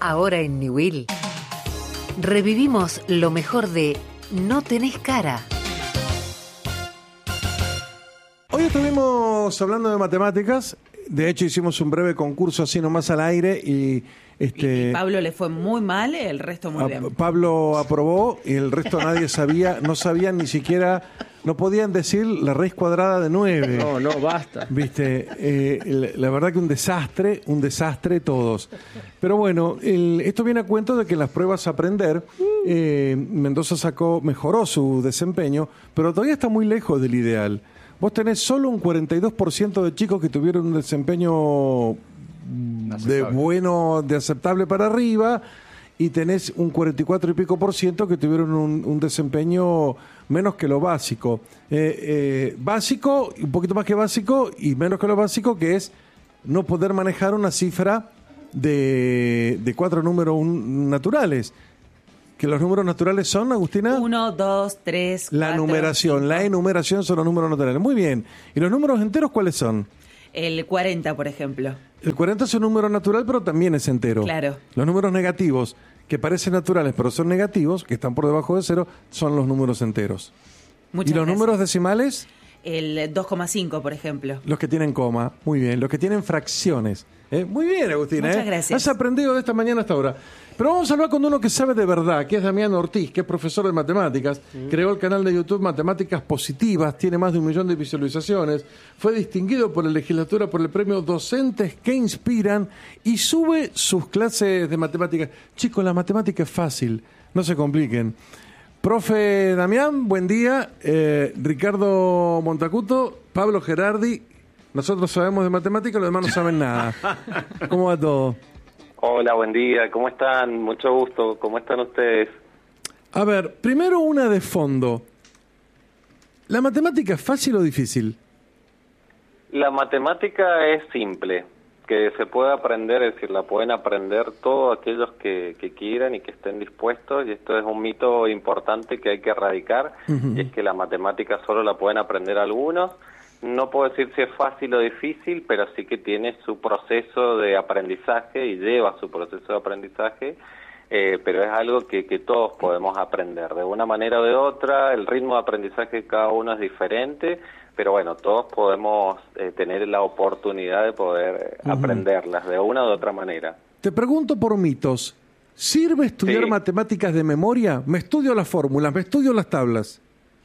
Ahora en Newell revivimos lo mejor de No tenés cara. Hoy estuvimos hablando de matemáticas. De hecho, hicimos un breve concurso así nomás al aire y Pablo le fue muy mal, el resto muy bien. Pablo aprobó y el resto nadie sabía, no sabían ni siquiera, no podían decir la raíz cuadrada de 9. No, basta. Viste, la verdad que un desastre todos. Pero bueno, esto viene a cuento de que en las pruebas Aprender, Mendoza mejoró su desempeño, pero todavía está muy lejos del ideal. Vos tenés solo un 42% de chicos que tuvieron un desempeño de aceptable para arriba, y tenés un 44 y pico por ciento que tuvieron un desempeño menos que lo básico. Básico, un poquito más que básico, y menos que lo básico, que es no poder manejar una cifra de 4 números naturales. ¿Que los números naturales son, Agustina? 1, 2, 3, 4. La numeración, la enumeración son los números naturales. Muy bien. ¿Y los números enteros cuáles son? El 40, por ejemplo. El 40 es un número natural, pero también es entero. Claro. Los números negativos, que parecen naturales, pero son negativos, que están por debajo de 0, son los números enteros. Muchas ¿Y los gracias. números decimales? El 2,5, por ejemplo. Los que tienen coma, muy bien. Los que tienen fracciones. Muy bien, Agustina. Muchas gracias. Has aprendido de esta mañana hasta ahora. Pero vamos a hablar con uno que sabe de verdad, que es Damián Ortiz, que es profesor de matemáticas. Creó el canal de YouTube Matemáticas Positivas, tiene más de 1 millón de visualizaciones. Fue distinguido por la legislatura por el premio Docentes que Inspiran y sube sus clases de matemáticas. Chicos, la matemática es fácil, no se compliquen. Profe Damián, buen día. Ricardo Montacuto, Pablo Gerardi. Nosotros sabemos de matemáticas, los demás no saben nada. ¿Cómo va todo? Hola, buen día. ¿Cómo están? Mucho gusto. ¿Cómo están ustedes? A ver, primero una de fondo. ¿La matemática es fácil o difícil? La matemática es simple, que se puede aprender, es decir, la pueden aprender todos aquellos que quieran y que estén dispuestos, y esto es un mito importante que hay que erradicar, y es que la matemática solo la pueden aprender algunos. No puedo decir si es fácil o difícil, pero sí que tiene su proceso de aprendizaje y lleva su proceso de aprendizaje, pero es algo que todos podemos aprender de una manera o de otra. El ritmo de aprendizaje de cada uno es diferente, pero bueno, todos podemos tener la oportunidad de poder aprenderlas de una u otra manera. Te pregunto por mitos. ¿Sirve estudiar matemáticas de memoria? Me estudio las fórmulas, me estudio las tablas.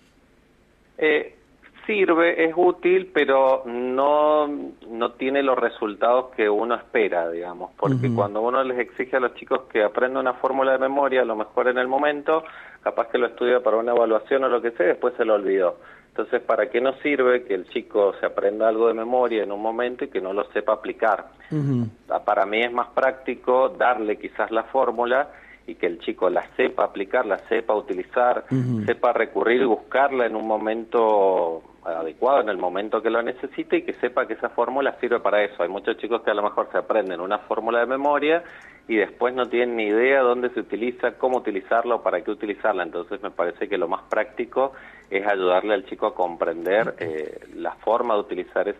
Sirve, es útil, pero no tiene los resultados que uno espera, digamos, porque cuando uno les exige a los chicos que aprendan una fórmula de memoria, a lo mejor en el momento, capaz que lo estudia para una evaluación o lo que sea, después se lo olvidó. Entonces, ¿para qué nos sirve que el chico se aprenda algo de memoria en un momento y que no lo sepa aplicar? Para mí es más práctico darle quizás la fórmula y que el chico la sepa aplicar, la sepa utilizar, sepa recurrir y buscarla en un momento adecuado, en el momento que lo necesite, y que sepa que esa fórmula sirve para eso. Hay muchos chicos que a lo mejor se aprenden una fórmula de memoria y después no tienen ni idea dónde se utiliza, cómo utilizarla o para qué utilizarla. Entonces me parece que lo más práctico es ayudarle al chico a comprender la forma de utilizar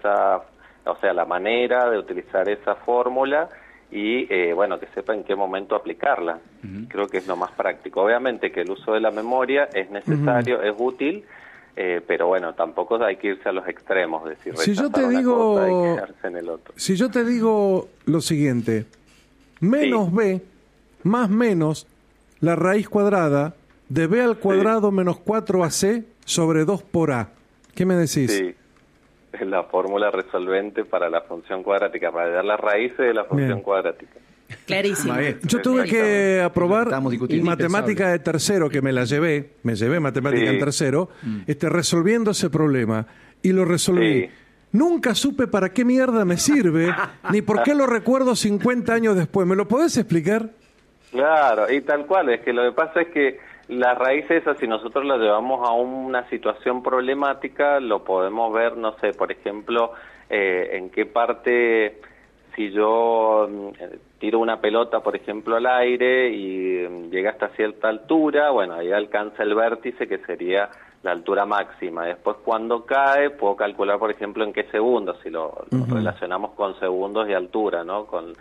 la manera de utilizar esa fórmula, y que sepa en qué momento aplicarla. Creo que es lo más práctico. Obviamente que el uso de la memoria es necesario, es útil, pero bueno, tampoco hay que irse a los extremos, es decir, si yo te digo, cosa y quedarse en el otro. Si yo te digo lo siguiente, menos b más menos la raíz cuadrada de b al cuadrado menos 4ac sobre 2 por a, ¿qué me decís? Sí. Es la fórmula resolvente para la función cuadrática, para hallar las raíces de la función cuadrática. Clarísimo. Yo tuve que aprobar matemática de tercero, que me llevé matemática en tercero, resolviendo ese problema, y lo resolví. Nunca supe para qué mierda me sirve, ni por qué lo recuerdo 50 años después. ¿Me lo podés explicar? Claro, y tal cual, es que lo que pasa es que las raíces esas, si nosotros las llevamos a una situación problemática, lo podemos ver, no sé, por ejemplo, en qué parte, si yo tiro una pelota, por ejemplo, al aire y llega hasta cierta altura, bueno, ahí alcanza el vértice, que sería la altura máxima. Después, cuando cae, puedo calcular, por ejemplo, en qué segundos, si lo relacionamos con segundos y altura, ¿no?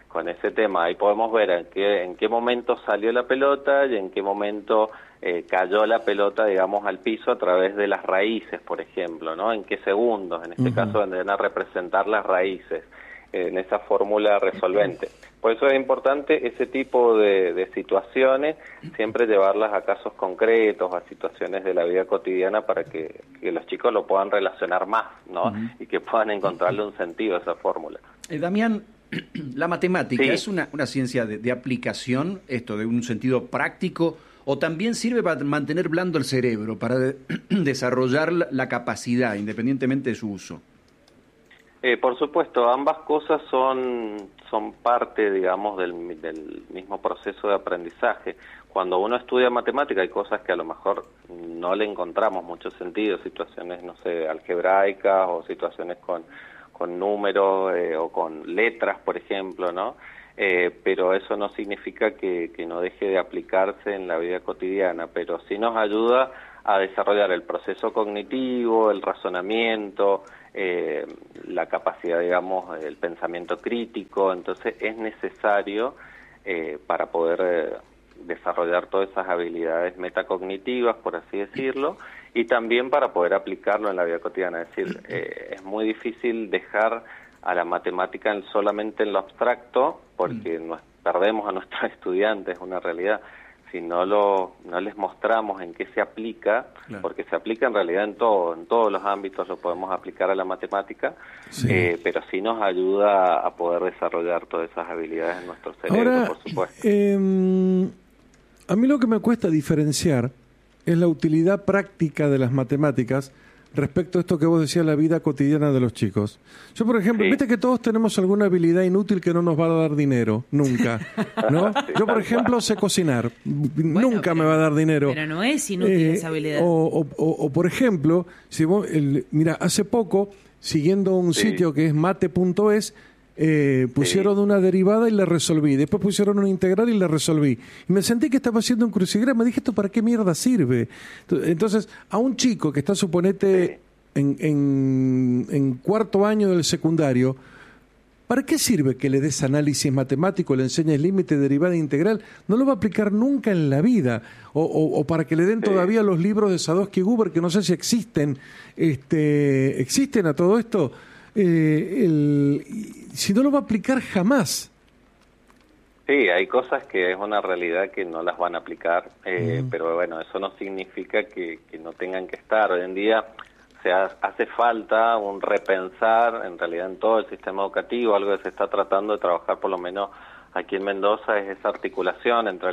ese tema. Ahí podemos ver en qué momento salió la pelota y en qué momento cayó la pelota, digamos, al piso a través de las raíces, por ejemplo, ¿no? En qué segundos, en este caso, vendrían a representar las raíces en esa fórmula resolvente. Por eso es importante ese tipo de situaciones, siempre llevarlas a casos concretos, a situaciones de la vida cotidiana para que los chicos lo puedan relacionar más, ¿no? Y que puedan encontrarle un sentido a esa fórmula. Damián, la matemática Sí. es una ciencia de aplicación, esto de un sentido práctico, o también sirve para mantener blando el cerebro, para desarrollar la capacidad, independientemente de su uso. Por supuesto, ambas cosas son parte, digamos, del mismo proceso de aprendizaje. Cuando uno estudia matemática hay cosas que a lo mejor no le encontramos mucho sentido, situaciones, no sé, algebraicas o situaciones con números o con letras, por ejemplo, ¿no? Pero eso no significa que no deje de aplicarse en la vida cotidiana, pero sí nos ayuda a desarrollar el proceso cognitivo, el razonamiento, la capacidad, digamos, el pensamiento crítico. Entonces es necesario para poder desarrollar todas esas habilidades metacognitivas, por así decirlo, y también para poder aplicarlo en la vida cotidiana. Es decir, es muy difícil dejar a la matemática solamente en lo abstracto, porque perdemos a nuestros estudiantes, es una realidad. Si no les mostramos en qué se aplica, claro, porque se aplica en realidad en todos los ámbitos lo podemos aplicar a la matemática, sí, pero sí nos ayuda a poder desarrollar todas esas habilidades en nuestro cerebro. Ahora, por supuesto. A mí lo que me cuesta diferenciar es la utilidad práctica de las matemáticas respecto a esto que vos decías, la vida cotidiana de los chicos. Yo, por ejemplo, sí, viste que todos tenemos alguna habilidad inútil que no nos va a dar dinero, nunca, ¿no? Sí, yo, por ejemplo, sé cocinar, bueno, nunca me va a dar dinero. Pero no es inútil esa habilidad. O por ejemplo, si vos, mira, hace poco, siguiendo un sitio que es mate.es, pusieron una derivada y la resolví. Después pusieron una integral y la resolví. Y me sentí que estaba haciendo un crucigrama. Dije, ¿esto para qué mierda sirve? Entonces, a un chico que está, suponete, en cuarto año del secundario, ¿para qué sirve que le des análisis matemático, le enseñes límite, derivada e integral? No lo va a aplicar nunca en la vida. O para que le den todavía los libros de Sadowski y Guber, que no sé si existen. ¿Existen a todo esto? Si no lo va a aplicar jamás. Sí, hay cosas que es una realidad que no las van a aplicar, pero bueno, eso no significa que no tengan que estar. Hoy en día hace falta un repensar, en realidad en todo el sistema educativo, algo que se está tratando de trabajar por lo menos aquí en Mendoza, es esa articulación entre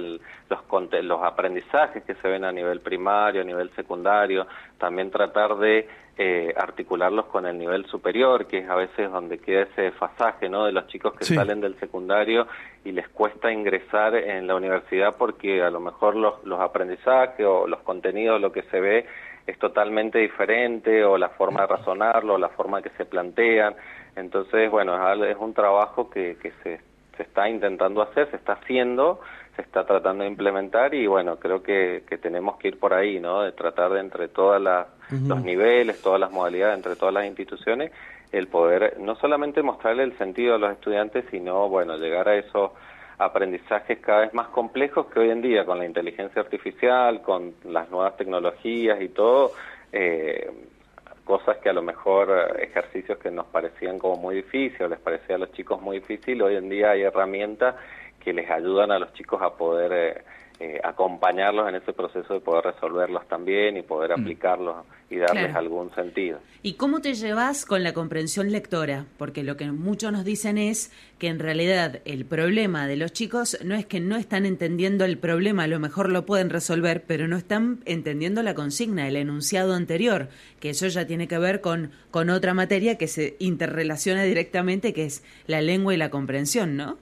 los aprendizajes que se ven a nivel primario, a nivel secundario, también tratar de articularlos con el nivel superior, que es a veces donde queda ese desfasaje, ¿no?, de los chicos que salen del secundario y les cuesta ingresar en la universidad porque a lo mejor los aprendizajes o los contenidos, lo que se ve es totalmente diferente, o la forma de razonarlo, o la forma que se plantean. Entonces, bueno, es un trabajo que se está intentando hacer, se está haciendo, se está tratando de implementar, y bueno, creo que tenemos que ir por ahí, ¿no?, de tratar de entre todos los niveles, todas las modalidades, entre todas las instituciones, el poder no solamente mostrarle el sentido a los estudiantes, sino, bueno, llegar a esos aprendizajes cada vez más complejos que hoy en día, con la inteligencia artificial, con las nuevas tecnologías y todo, cosas que a lo mejor, ejercicios que nos parecían como muy difíciles, o les parecía a los chicos muy difícil, hoy en día hay herramientas que les ayudan a los chicos a poder acompañarlos en ese proceso de poder resolverlos también y poder aplicarlos y darles algún sentido. ¿Y cómo te llevas con la comprensión lectora? Porque lo que muchos nos dicen es que en realidad el problema de los chicos no es que no están entendiendo el problema, a lo mejor lo pueden resolver, pero no están entendiendo la consigna, el enunciado anterior, que eso ya tiene que ver con otra materia que se interrelaciona directamente, que es la lengua y la comprensión, ¿no?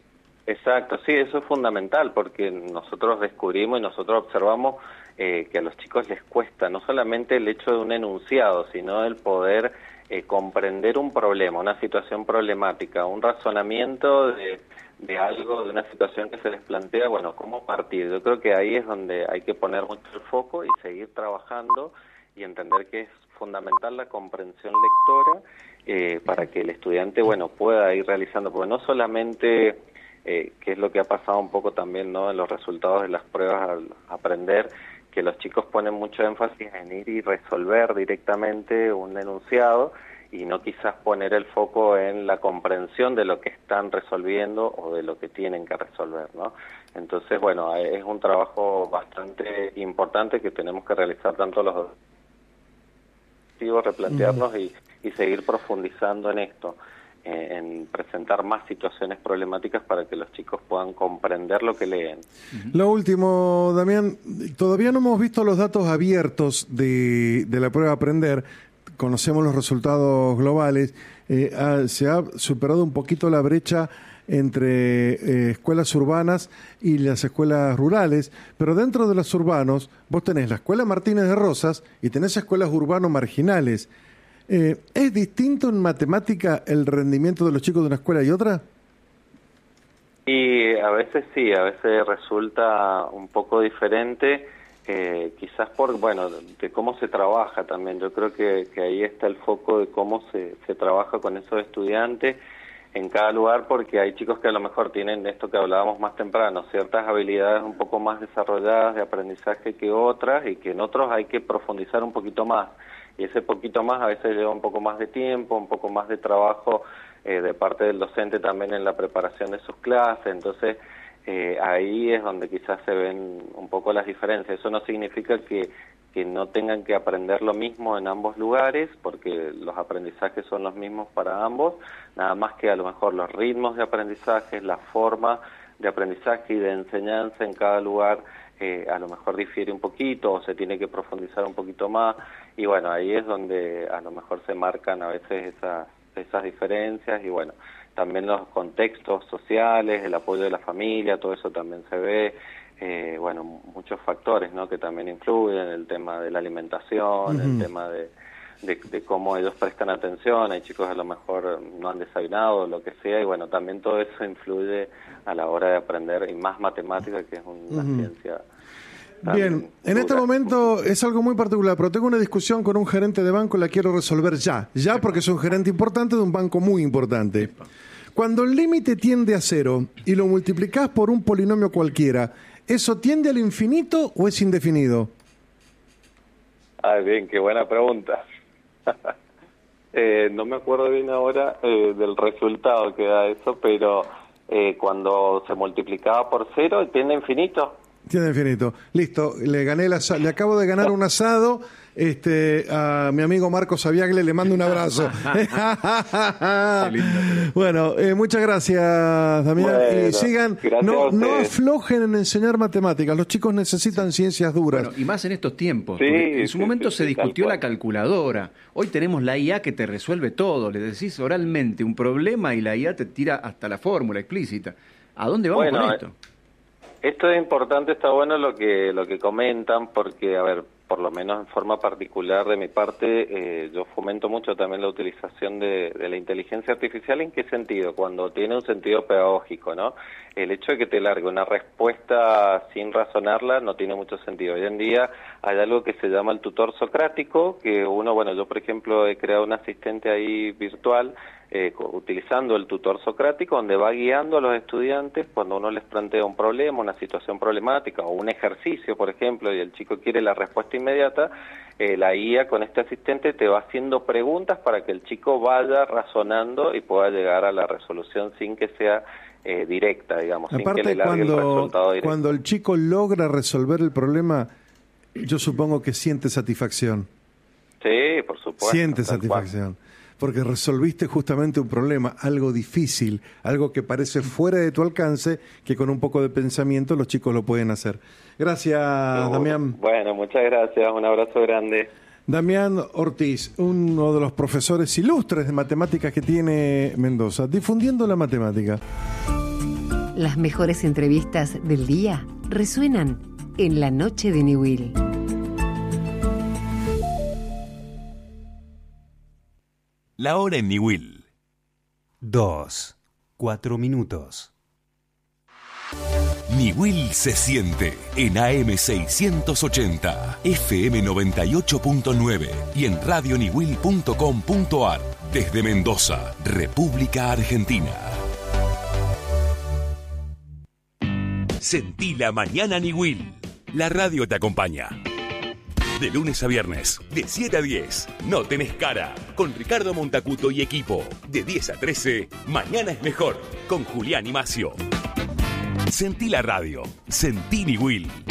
Exacto, sí, eso es fundamental, porque nosotros descubrimos y nosotros observamos que a los chicos les cuesta no solamente el hecho de un enunciado, sino el poder comprender un problema, una situación problemática, un razonamiento de algo, de una situación que se les plantea, bueno, cómo partir. Yo creo que ahí es donde hay que poner mucho el foco y seguir trabajando y entender que es fundamental la comprensión lectora para que el estudiante, bueno, pueda ir realizando, porque no solamente, que es lo que ha pasado un poco también, ¿no?, en los resultados de las pruebas al aprender, que los chicos ponen mucho énfasis en ir y resolver directamente un enunciado y no quizás poner el foco en la comprensión de lo que están resolviendo o de lo que tienen que resolver, ¿no? Entonces, bueno, es un trabajo bastante importante que tenemos que realizar tanto los objetivos, replantearnos y seguir profundizando en esto, en presentar más situaciones problemáticas para que los chicos puedan comprender lo que leen. Lo último, Damián, todavía no hemos visto los datos abiertos de la prueba Aprender. Conocemos los resultados globales. Se ha superado un poquito la brecha entre escuelas urbanas y las escuelas rurales, pero dentro de los urbanos vos tenés la Escuela Martínez de Rosas y tenés escuelas urbano-marginales. ¿Es distinto en matemática el rendimiento de los chicos de una escuela y otra? Y a veces sí, a veces resulta un poco diferente, quizás por, bueno, de cómo se trabaja también. Yo creo que ahí está el foco de cómo se trabaja con esos estudiantes en cada lugar, porque hay chicos que a lo mejor tienen esto que hablábamos más temprano, ciertas habilidades un poco más desarrolladas de aprendizaje que otras, y que en otros hay que profundizar un poquito más. Y ese poquito más a veces lleva un poco más de tiempo, un poco más de trabajo de parte del docente también en la preparación de sus clases. Entonces, ahí es donde quizás se ven un poco las diferencias. Eso no significa que no tengan que aprender lo mismo en ambos lugares, porque los aprendizajes son los mismos para ambos, nada más que a lo mejor los ritmos de aprendizaje, la forma de aprendizaje y de enseñanza en cada lugar a lo mejor difiere un poquito o se tiene que profundizar un poquito más, y bueno, ahí es donde a lo mejor se marcan a veces esas diferencias, y bueno, también los contextos sociales, el apoyo de la familia, todo eso también se ve, bueno, muchos factores, ¿no?, que también influyen, el tema de la alimentación, el tema de cómo ellos prestan atención. Hay chicos a lo mejor no han desayunado, lo que sea, y bueno, también todo eso influye a la hora de aprender, y más matemática, que es una ciencia. Bien, en este momento es algo muy particular, pero tengo una discusión con un gerente de banco, la quiero resolver ya porque es un gerente importante de un banco muy importante. Cuando el límite tiende a 0 y lo multiplicás por un polinomio cualquiera, ¿eso tiende al infinito o es indefinido? Ah, bien, qué buena pregunta. No me acuerdo bien ahora del resultado que da eso, pero cuando se multiplicaba por 0, tiende a infinito. Tiene infinito. Listo, le acabo de ganar un asado a mi amigo Marcos Aviagle, le mando un abrazo. Bueno, muchas gracias, Damián. Bueno, y sigan, no aflojen en enseñar matemáticas. Los chicos necesitan ciencias duras. Bueno, y más en estos tiempos. Sí, en su momento se discutió tal la calculadora. Hoy tenemos la IA que te resuelve todo. Le decís oralmente un problema y la IA te tira hasta la fórmula explícita. ¿A dónde vamos con esto? Esto es importante, está bueno lo que comentan, porque, a ver, por lo menos en forma particular de mi parte, yo fomento mucho también la utilización de la inteligencia artificial. ¿En qué sentido? Cuando tiene un sentido pedagógico, ¿no? El hecho de que te largue una respuesta sin razonarla no tiene mucho sentido. Hoy en día hay algo que se llama el tutor socrático, que yo por ejemplo he creado un asistente ahí virtual, utilizando el tutor socrático, donde va guiando a los estudiantes cuando uno les plantea un problema, una situación problemática o un ejercicio, por ejemplo, y el chico quiere la respuesta inmediata. La IA con este asistente te va haciendo preguntas para que el chico vaya razonando y pueda llegar a la resolución sin que sea directa, digamos, aparte, sin que le largue el resultado directo. Cuando el chico logra resolver el problema, yo supongo que siente satisfacción. Sí, por supuesto. Siente satisfacción. Porque resolviste justamente un problema, algo difícil, algo que parece fuera de tu alcance, que con un poco de pensamiento los chicos lo pueden hacer. Gracias, Damián. Bueno, muchas gracias, un abrazo grande. Damián Ortiz, uno de los profesores ilustres de matemáticas que tiene Mendoza, difundiendo la matemática. Las mejores entrevistas del día resuenan en la noche de Newell. La hora en Newell. 2:04. Niwil se siente en AM680, FM 98.9 y en radioniwil.com.ar desde Mendoza, República Argentina. Sentí la mañana Niwil. La radio te acompaña. De lunes a viernes, de 7 a 10, No Tenés Cara, con Ricardo Montacuto y equipo. De 10 a 13, Mañana es Mejor, con Julián y Macio. Sentí la radio, sentí Niwil.